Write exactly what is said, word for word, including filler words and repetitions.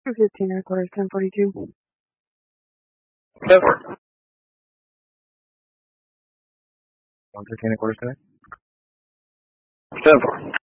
two fifteen headquarters, ten forty-two. ten four. one fifteen headquarters today. ten four.